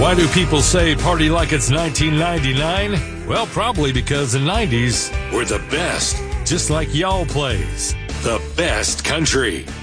Why do people say party like it's 1999? Well, probably because the 90s were the best, just like y'all plays. The best country.